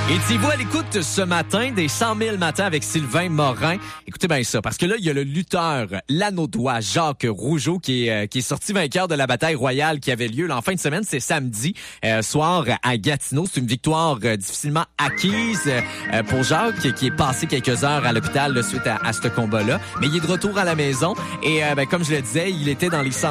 Étiez-vous à l'écoute ce matin des 100 000 matins avec Sylvain Morin? Écoutez bien ça, parce que là, il y a le lutteur lanaudois Jacques Rougeau qui est sorti vainqueur de la bataille royale qui avait lieu en fin de semaine. C'est samedi soir à Gatineau. C'est une victoire difficilement acquise pour Jacques qui est passé quelques heures à l'hôpital suite à ce combat-là. Mais il est de retour à la maison et comme je le disais, il était dans les 100